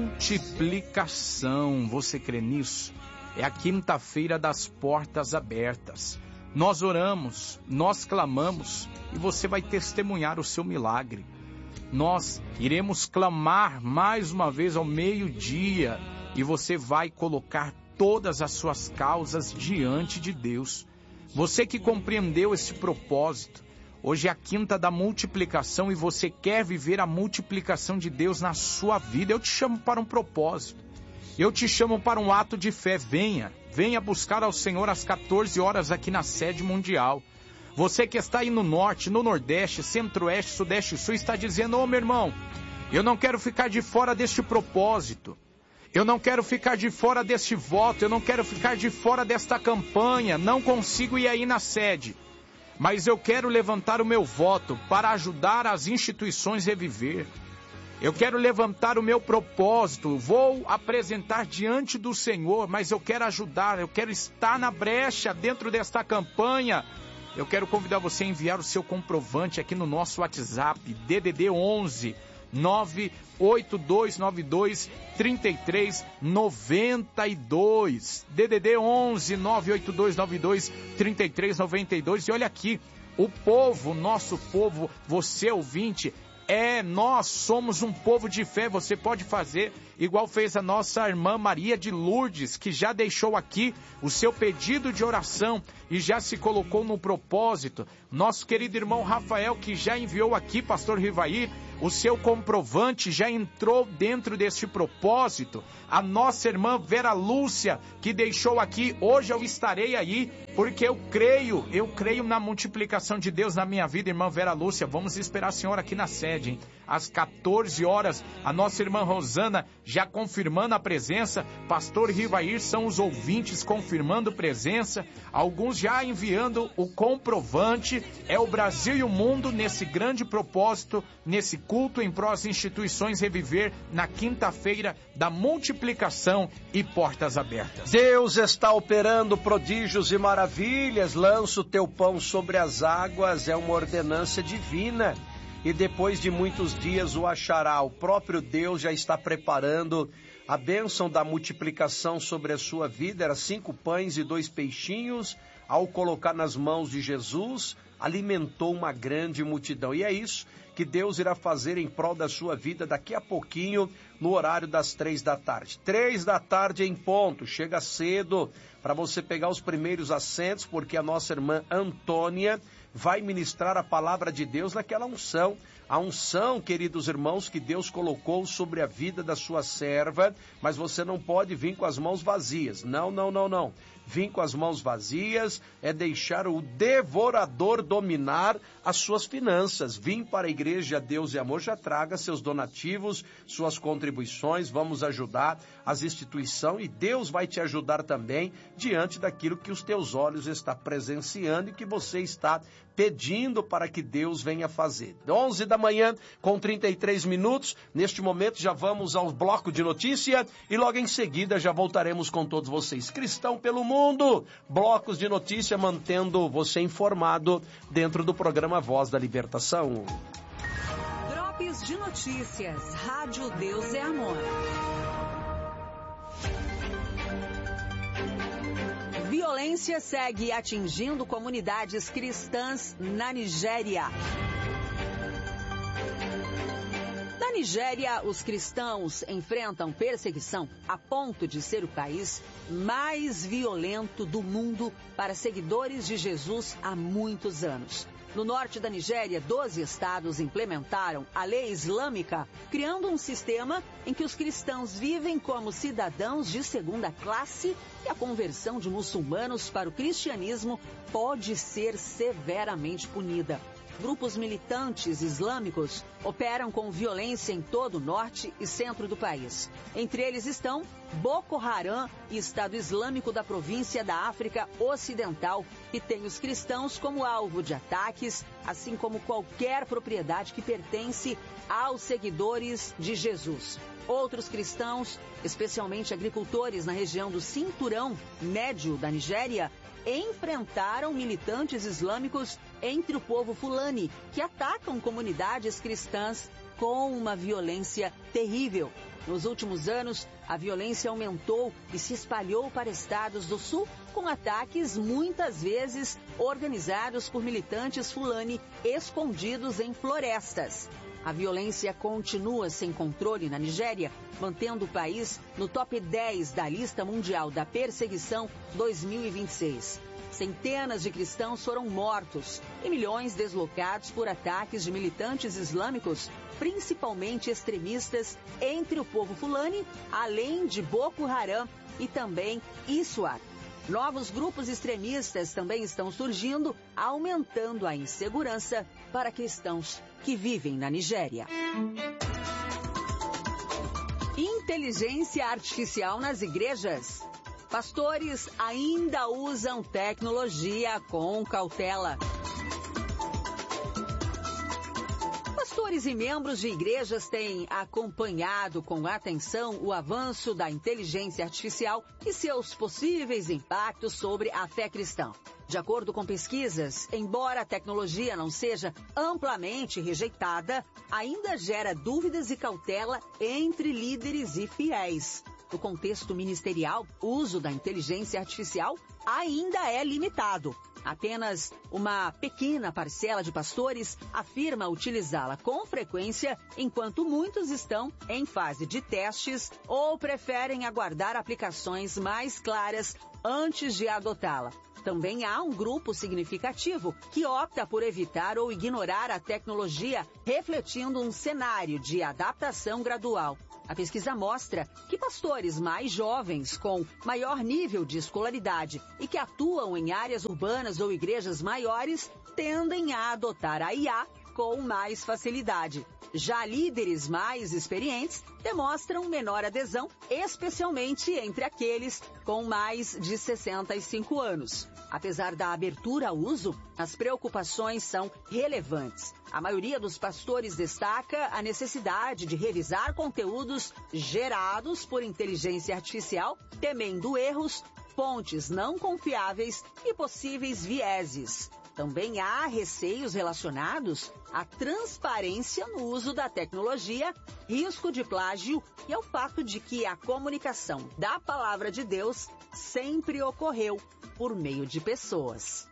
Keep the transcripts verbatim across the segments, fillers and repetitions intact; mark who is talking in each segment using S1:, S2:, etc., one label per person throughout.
S1: multiplicação. Você crê nisso? É a quinta-feira das portas abertas. Nós oramos, nós clamamos e você vai testemunhar o seu milagre. Nós iremos clamar mais uma vez ao meio-dia e você vai colocar todas as suas causas diante de Deus. Você que compreendeu esse propósito, hoje é a quinta da multiplicação e você quer viver a multiplicação de Deus na sua vida. Eu te chamo para um propósito. Eu te chamo para um ato de fé. Venha, venha buscar ao Senhor às quatorze horas aqui na sede mundial. Você que está aí no norte, no nordeste, centro-oeste, sudeste e sul, está dizendo: ô meu irmão, eu não quero ficar de fora deste propósito. Eu não quero ficar de fora deste voto, eu não quero ficar de fora desta campanha, não consigo ir aí na sede. Mas eu quero levantar o meu voto para ajudar as instituições a reviver. Eu quero levantar o meu propósito, vou apresentar diante do Senhor, mas eu quero ajudar, eu quero estar na brecha dentro desta campanha. Eu quero convidar você a enviar o seu comprovante aqui no nosso WhatsApp, D D D onze, nove oito dois nove dois, três três nove dois. D D D onze, nove oito dois nove dois, três três nove dois. E olha aqui, o povo, nosso povo, você ouvinte, é, nós somos um povo de fé. Você pode fazer igual fez a nossa irmã Maria de Lourdes, que já deixou aqui o seu pedido de oração e já se colocou no propósito. Nosso querido irmão Rafael, que já enviou aqui, pastor Rivair, o seu comprovante já entrou dentro deste propósito. A nossa irmã Vera Lúcia, que deixou aqui, hoje eu estarei aí, porque eu creio, eu creio na multiplicação de Deus na minha vida, irmã Vera Lúcia. Vamos esperar a senhora aqui na sede, hein? Às quatorze horas, a nossa irmã Rosana já confirmando a presença, pastor Rivair, são os ouvintes confirmando presença, alguns já enviando o comprovante. É o Brasil e o mundo nesse grande propósito, nesse culto em prós instituições reviver, na quinta-feira da multiplicação e portas abertas.
S2: Deus está operando prodígios e maravilhas. Lança o teu pão sobre as águas, é uma ordenança divina. E depois de muitos dias o achará. O próprio Deus já está preparando a bênção da multiplicação sobre a sua vida. Era cinco pães e dois peixinhos. Ao colocar nas mãos de Jesus, alimentou uma grande multidão. E é isso que Deus irá fazer em prol da sua vida daqui a pouquinho, no horário das três da tarde. Três da tarde em ponto. Chega cedo para você pegar os primeiros assentos, porque a nossa irmã Antônia vai ministrar a palavra de Deus naquela unção. A unção, queridos irmãos, que Deus colocou sobre a vida da sua serva, mas você não pode vir com as mãos vazias. Não, não, não, não. Vir com as mãos vazias é deixar o devorador dominar as suas finanças. Vim para a igreja Deus e Amor, já traga seus donativos, suas contribuições, vamos ajudar as instituições e Deus vai te ajudar também diante daquilo que os teus olhos estão presenciando e que você está pedindo para que Deus venha fazer. onze da manhã com trinta e três minutos, neste momento já vamos ao bloco de notícia e logo em seguida já voltaremos com todos vocês. Cristão pelo mundo, blocos de notícia mantendo você informado dentro do programa Voz da Libertação.
S3: Drops de notícias, Rádio Deus é Amor. Violência segue atingindo comunidades cristãs na Nigéria. Na Nigéria, os cristãos enfrentam perseguição a ponto de ser o país mais violento do mundo para seguidores de Jesus há muitos anos. No norte da Nigéria, doze estados implementaram a lei islâmica, criando um sistema em que os cristãos vivem como cidadãos de segunda classe e a conversão de muçulmanos para o cristianismo pode ser severamente punida. Grupos militantes islâmicos operam com violência em todo o norte e centro do país. Entre eles estão Boko Haram e Estado Islâmico da província da África Ocidental, que tem os cristãos como alvo de ataques, assim como qualquer propriedade que pertence aos seguidores de Jesus. Outros cristãos, especialmente agricultores na região do Cinturão Médio da Nigéria, enfrentaram militantes islâmicos entre o povo Fulani, que atacam comunidades cristãs com uma violência terrível. Nos últimos anos, a violência aumentou e se espalhou para estados do sul, com ataques muitas vezes organizados por militantes Fulani escondidos em florestas. A violência continua sem controle na Nigéria, mantendo o país no top dez da lista mundial da perseguição dois mil e vinte e seis. Centenas de cristãos foram mortos e milhões deslocados por ataques de militantes islâmicos, principalmente extremistas, entre o povo Fulani, além de Boko Haram e também Iswap. Novos grupos extremistas também estão surgindo, aumentando a insegurança para cristãos que vivem na Nigéria. Inteligência artificial nas igrejas. Pastores ainda usam tecnologia com cautela. Pastores e membros de igrejas têm acompanhado com atenção o avanço da inteligência artificial e seus possíveis impactos sobre a fé cristã. De acordo com pesquisas, embora a tecnologia não seja amplamente rejeitada, ainda gera dúvidas e cautela entre líderes e fiéis. No contexto ministerial, o uso da inteligência artificial ainda é limitado. Apenas uma pequena parcela de pastores afirma utilizá-la com frequência, enquanto muitos estão em fase de testes ou preferem aguardar aplicações mais claras antes de adotá-la. Também há um grupo significativo que opta por evitar ou ignorar a tecnologia, refletindo um cenário de adaptação gradual. A pesquisa mostra que pastores mais jovens, com maior nível de escolaridade e que atuam em áreas urbanas ou igrejas maiores, tendem a adotar a I A com mais facilidade. Já líderes mais experientes demonstram menor adesão, especialmente entre aqueles com mais de sessenta e cinco anos. Apesar da abertura ao uso, as preocupações são relevantes. A maioria dos pastores destaca a necessidade de revisar conteúdos gerados por inteligência artificial, temendo erros, fontes não confiáveis e possíveis vieses. Também há receios relacionados à transparência no uso da tecnologia, risco de plágio e ao fato de que a comunicação da palavra de Deus sempre ocorreu por meio de pessoas.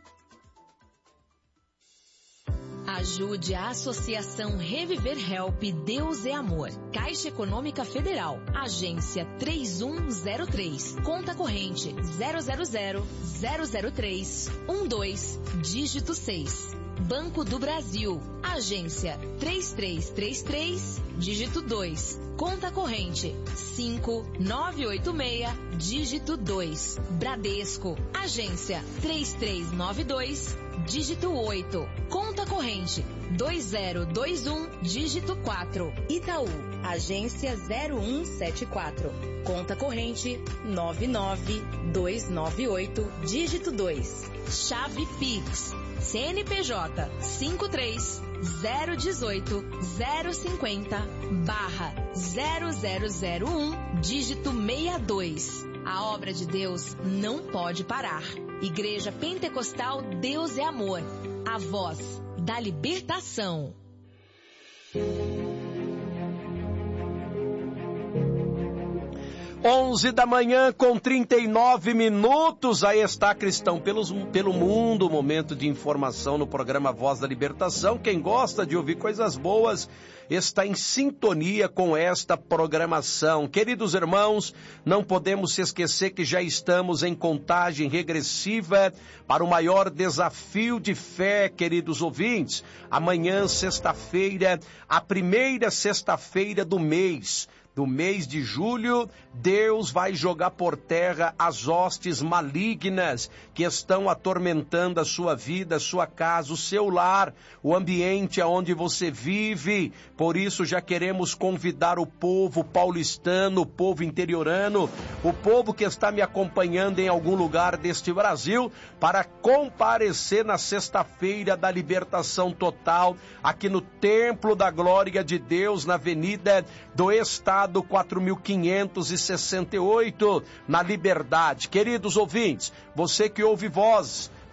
S4: Ajude a Associação Reviver Help Deus é Amor. Caixa Econômica Federal. Agência três um zero três. Conta corrente zero zero zero zero zero três um dois, dígito seis. Banco do Brasil. Agência três três três três, dígito dois. Conta corrente cinco nove oito seis, dígito dois. Bradesco. Agência três três nove dois, dígito oito. Conta corrente dois zero dois um, dígito quatro. Itaú. Agência zero um sete quatro. Conta corrente nove nove dois nove oito, dígito dois. Chave Pix. C N P J cinco três zero um oito zero cinco zero barra zero zero zero um, dígito sessenta e dois. A obra de Deus não pode parar. Igreja Pentecostal Deus é Amor. A voz da libertação.
S2: onze da manhã com trinta e nove minutos, aí está Cristão pelos, pelo mundo, momento de informação no programa Voz da Libertação. Quem gosta de ouvir coisas boas está em sintonia com esta programação. Queridos irmãos, não podemos se esquecer que já estamos em contagem regressiva para o maior desafio de fé, queridos ouvintes. Amanhã, sexta-feira, a primeira sexta-feira do mês. Do mês de julho, Deus vai jogar por terra as hostes malignas que estão atormentando a sua vida, a sua casa, o seu lar, o ambiente onde você vive. Por isso já queremos convidar o povo paulistano, o povo interiorano, o povo que está me acompanhando em algum lugar deste Brasil, para comparecer na sexta-feira da libertação total, aqui no Templo da Glória de Deus, na Avenida do Estado, quatro mil quinhentos e sessenta e oito, na Liberdade. Queridos ouvintes, você que ouve voz,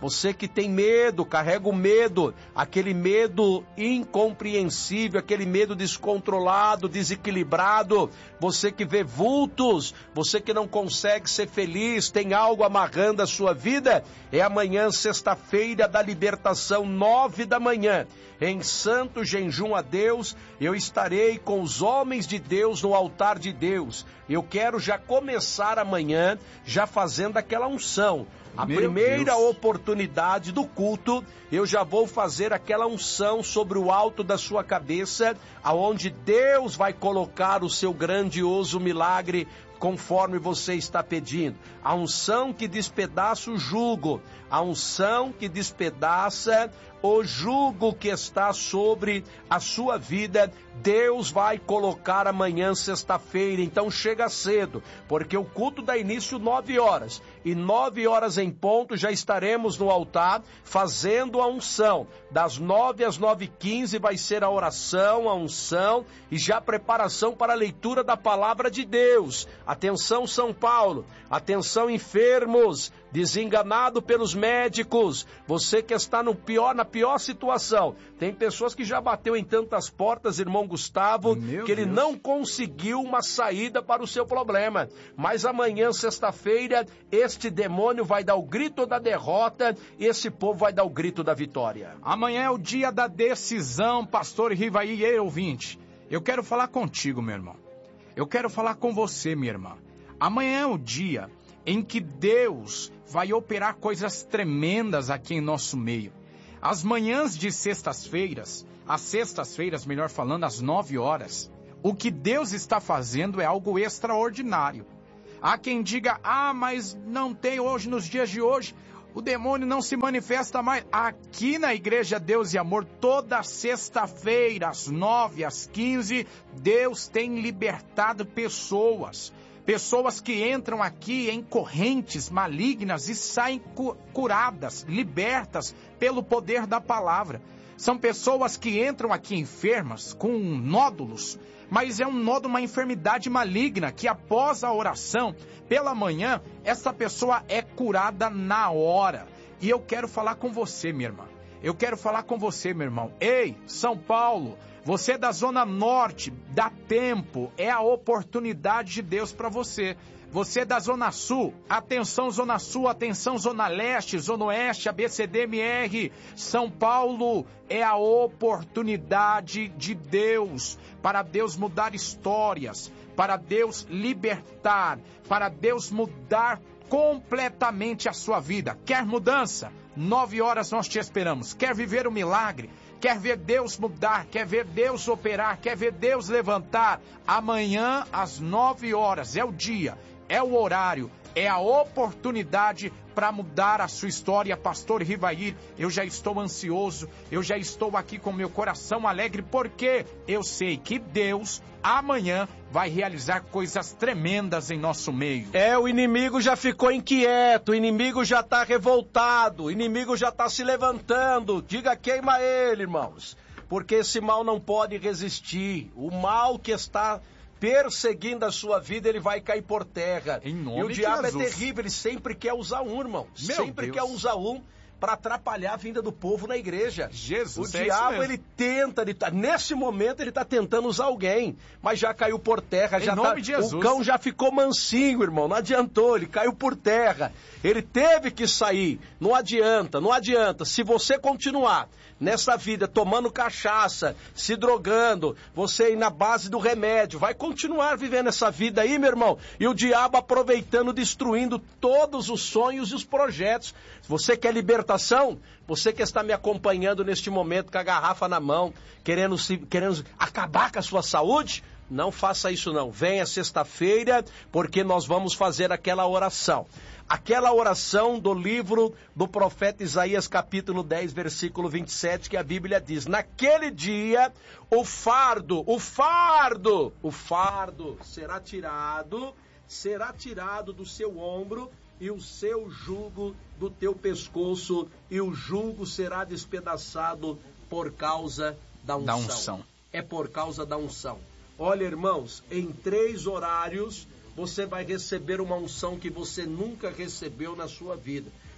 S2: Você que tem medo, carrega o medo, aquele medo incompreensível, aquele medo descontrolado, desequilibrado. Você que vê vultos, você que não consegue ser feliz, tem algo amarrando a sua vida. É amanhã, sexta-feira da libertação, nove da manhã. Em santo jejum a Deus, eu estarei com os homens de Deus no altar de Deus. Eu quero já começar amanhã, já fazendo aquela unção. A
S1: Meu
S2: primeira
S1: Deus.
S2: oportunidade do culto, eu já vou fazer aquela unção sobre o alto da sua cabeça, aonde Deus vai colocar o seu grandioso milagre conforme você está pedindo. A unção que despedaça o jugo, a unção que despedaça o jugo que está sobre a sua vida, Deus vai colocar amanhã, sexta-feira. Então chega cedo, porque o culto dá início nove horas, e nove horas em ponto já estaremos no altar fazendo a unção. Das nove às nove e quinze vai ser a oração, a unção e já a preparação para a leitura da palavra de Deus. Atenção, São Paulo, atenção, enfermos, desenganado pelos médicos, você que está no pior, na pior situação. Tem pessoas que já bateu em tantas portas, irmão Gustavo,
S1: Meu
S2: que ele
S1: Deus.
S2: não conseguiu uma saída para o seu problema. Mas amanhã, sexta-feira, este demônio vai dar o grito da derrota e esse povo vai dar o grito da vitória.
S1: Amanhã é o dia da decisão, pastor Rivaí e ouvinte. Eu quero falar contigo, meu irmão. Eu quero falar com você, minha irmã. Amanhã é o dia em que Deus vai operar coisas tremendas aqui em nosso meio. As manhãs de sextas-feiras, às sextas-feiras, melhor falando, às nove horas, o que Deus está fazendo é algo extraordinário. Há quem diga, ah, mas não tem hoje, nos dias de hoje, o demônio não se manifesta mais. Aqui na Igreja Deus e Amor, toda sexta-feira, às nove, às quinze, Deus tem libertado pessoas. Pessoas que entram aqui em correntes malignas e saem cu- curadas, libertas pelo poder da palavra. São pessoas que entram aqui enfermas, com nódulos, mas é um nódulo, uma enfermidade maligna, que após a oração, pela manhã, essa pessoa é curada na hora. E eu quero falar com você, minha irmã. Eu quero falar com você, meu irmão. Ei, São Paulo, você da Zona Norte, dá tempo, é a oportunidade de Deus para você. Você da Zona Sul, atenção Zona Sul, atenção Zona Leste, Zona Oeste, A B C D M R, São Paulo, é a oportunidade de Deus, para Deus mudar histórias, para Deus libertar, para Deus mudar completamente a sua vida. Quer mudança? Nove horas nós te esperamos. Quer viver o milagre? Quer ver Deus mudar? Quer ver Deus operar? Quer ver Deus levantar? Amanhã às nove horas é o dia, é o horário, é a oportunidade para mudar a sua história. Pastor Rivair, eu já estou ansioso, eu já estou aqui com meu coração alegre, porque eu sei que Deus amanhã vai realizar coisas tremendas em nosso meio.
S2: É, o inimigo já ficou inquieto, o inimigo já está revoltado, o inimigo já está se levantando. Diga, queima ele, irmãos, porque esse mal não pode resistir. O mal que está perseguindo a sua vida, ele vai cair por terra.
S1: Em nome
S2: e o
S1: de
S2: diabo
S1: Jesus.
S2: é terrível, ele sempre quer usar um, irmão.
S1: Meu
S2: sempre
S1: Deus.
S2: quer usar um para atrapalhar a vinda do povo na igreja.
S1: Jesus,
S2: o
S1: é
S2: diabo,
S1: isso mesmo.
S2: ele tenta, ele tá, nesse momento ele está tentando usar alguém, mas já caiu por terra.
S1: Em
S2: já
S1: nome
S2: tá,
S1: de Jesus.
S2: O cão já ficou mansinho, irmão, não adiantou, ele caiu por terra. Ele teve que sair, não adianta, não adianta. Se você continuar nessa vida tomando cachaça, se drogando, você aí na base do remédio, vai continuar vivendo essa vida aí, meu irmão, e o diabo aproveitando, destruindo todos os sonhos e os projetos. Você quer libertação? Você que está me acompanhando neste momento com a garrafa na mão, querendo, se, querendo acabar com a sua saúde, não faça isso não. Venha sexta-feira, porque nós vamos fazer aquela oração. Aquela oração do livro do profeta Isaías, capítulo dez, versículo vinte e sete, que a Bíblia diz: naquele dia, o fardo, o fardo, o fardo será tirado, será tirado do seu ombro, e o seu jugo do teu pescoço, e o jugo será despedaçado por causa da unção.
S1: Da unção.
S2: É por causa da unção. Olha, irmãos, em três horários você vai receber uma unção que você nunca recebeu na sua vida.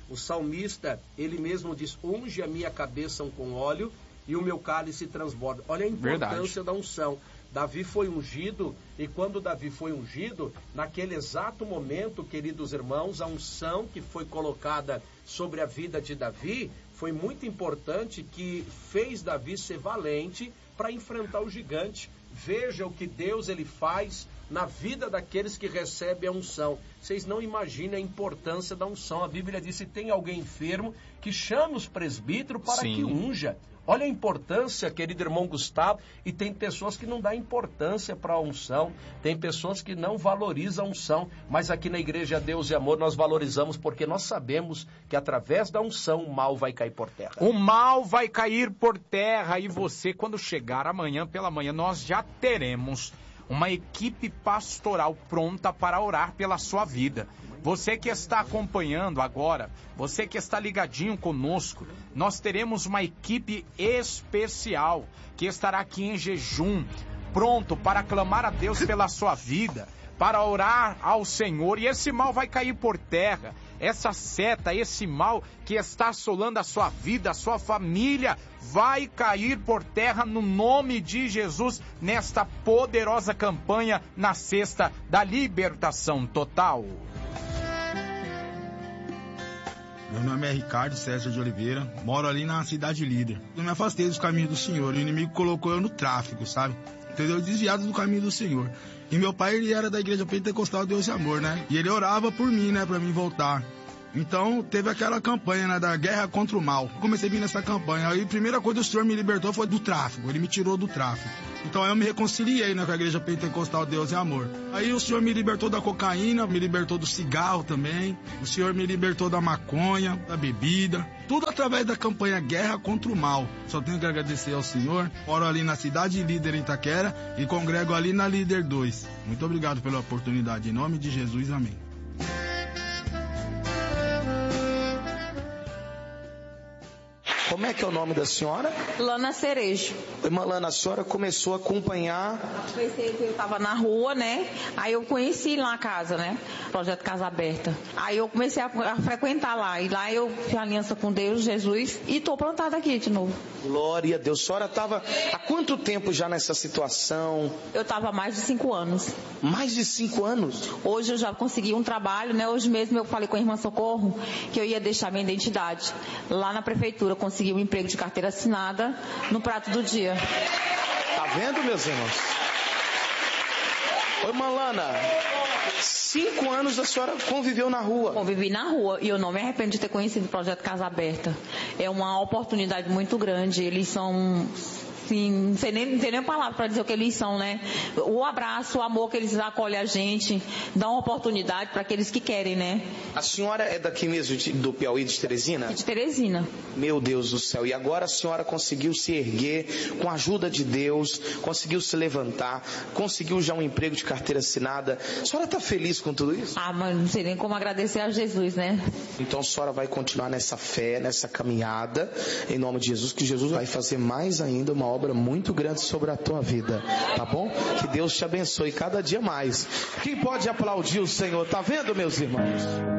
S2: O salmista, ele mesmo diz, unge a minha cabeça com óleo e o meu cálice transborda. Olha a importância Verdade. Da unção. Davi foi ungido, e quando Davi foi ungido, naquele exato momento, queridos irmãos, a unção que foi colocada sobre a vida de Davi foi muito importante, que fez Davi ser valente para enfrentar o gigante. Veja o que Deus ele faz na vida daqueles que recebem a unção. Vocês não imaginam a importância da unção. A Bíblia diz, se tem alguém enfermo, que chame os presbíteros para Sim. que unja. Olha a importância, querido irmão Gustavo, e tem pessoas que não dão importância para a unção, tem pessoas que não valorizam a unção, mas aqui na Igreja Deus e Amor nós valorizamos, porque nós sabemos que através da unção o mal vai cair por terra.
S1: O mal vai cair por terra, e você, quando chegar amanhã pela manhã, nós já teremos uma equipe pastoral pronta para orar pela sua vida. Você que está acompanhando agora, você que está ligadinho conosco, nós teremos uma equipe especial que estará aqui em jejum, pronto para clamar a Deus pela sua vida, para orar ao Senhor, e esse mal vai cair por terra. Essa seta, esse mal que está assolando a sua vida, a sua família, vai cair por terra no nome de Jesus, nesta poderosa campanha na Sexta da Libertação Total.
S5: Meu nome é Ricardo César de Oliveira, moro ali na Cidade Líder. Eu me afastei dos caminhos do Senhor, o inimigo colocou eu no tráfico, sabe? Entendeu? Desviado do caminho do Senhor. E meu pai, ele era da Igreja Pentecostal Deus e Amor, né? E ele orava por mim, né, pra mim voltar. Então, teve aquela campanha, né, da guerra contra o mal. Eu comecei a vir nessa campanha. Aí, a primeira coisa que o Senhor me libertou foi do tráfico. Ele me tirou do tráfico. Então, eu me reconciliei, né, com a Igreja Pentecostal Deus e Amor. Aí, o Senhor me libertou da cocaína, me libertou do cigarro também. O Senhor me libertou da maconha, da bebida. Tudo através da campanha Guerra contra o Mal. Só tenho que agradecer ao Senhor. Moro ali na Cidade Líder, em Itaquera, e congrego ali na Líder dois. Muito obrigado pela oportunidade. Em nome de Jesus, amém.
S6: Como é que é o nome da senhora?
S7: Lana Cerejo.
S6: Irmã Lana, a senhora começou a acompanhar...
S7: Eu estava na rua, né? Aí eu conheci lá a casa, né? Projeto Casa Aberta. Aí eu comecei a, a frequentar lá. E lá eu fiz aliança com Deus, Jesus. E estou plantada aqui de novo.
S6: Glória a Deus. A senhora estava há quanto tempo já nessa situação?
S7: Eu estava há mais de cinco anos.
S6: Mais de cinco anos?
S7: Hoje eu já consegui um trabalho, né? Hoje mesmo eu falei com a irmã Socorro que eu ia deixar minha identidade. Lá na prefeitura consegui um emprego de carteira assinada no prato do dia.
S6: Tá vendo, meus irmãos? Oi, Malana. Cinco anos a senhora conviveu na rua.
S7: Convivi na rua e eu não me arrependo de ter conhecido o Projeto Casa Aberta. É uma oportunidade muito grande. Eles são... Sim, não sei nem, não tem nem palavra para dizer o que eles são, né? O abraço, o amor que eles acolhem a gente, dão uma oportunidade para aqueles que querem, né?
S6: A senhora é daqui mesmo, de, do Piauí, de Teresina?
S7: De Teresina.
S6: Meu Deus do céu, e agora a senhora conseguiu se erguer com a ajuda de Deus, conseguiu se levantar, conseguiu já um emprego de carteira assinada. A senhora está feliz com tudo isso?
S7: Ah, mas não sei nem como agradecer a Jesus, né?
S6: Então a senhora vai continuar nessa fé, nessa caminhada, em nome de Jesus, que Jesus vai fazer mais ainda uma obra muito grande sobre a tua vida, tá bom? Que Deus te abençoe cada dia mais. Quem pode aplaudir o Senhor? Tá vendo, meus irmãos?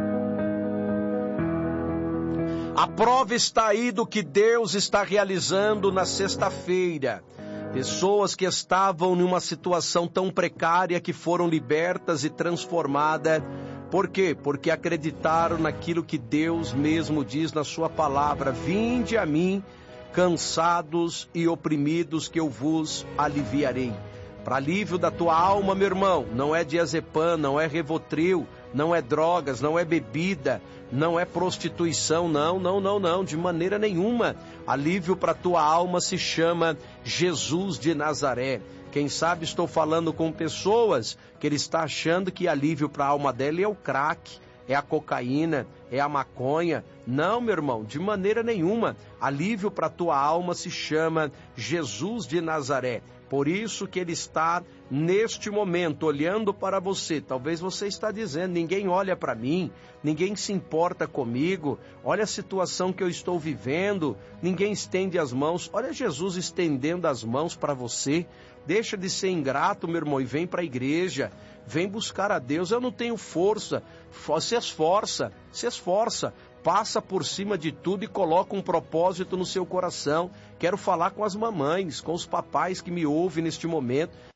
S2: A prova está aí do que Deus está realizando na sexta-feira. Pessoas que estavam numa situação tão precária que foram libertas e transformadas. Por quê? Porque acreditaram naquilo que Deus mesmo diz na sua palavra: vinde a mim, cansados e oprimidos, que eu vos aliviarei. Para alívio da tua alma, meu irmão, não é diazepam, não é Rivotril, não é drogas, não é bebida, não é prostituição, não, não, não, não, de maneira nenhuma. Alívio para tua alma se chama Jesus de Nazaré. Quem sabe estou falando com pessoas que ele está achando que alívio para a alma dela é o crack, é a cocaína, é a maconha. Não, meu irmão, de maneira nenhuma. Alívio para a tua alma se chama Jesus de Nazaré. Por isso que ele está neste momento olhando para você. Talvez você está dizendo: ninguém olha para mim, ninguém se importa comigo, olha a situação que eu estou vivendo, ninguém estende as mãos. Olha Jesus estendendo as mãos para você. Deixa de ser ingrato, meu irmão, e vem para a igreja. Vem buscar a Deus. Eu não tenho força. Se esforça, se esforça. passa por cima de tudo e coloca um propósito no seu coração. Quero falar com as mamães, com os papais que me ouvem neste momento.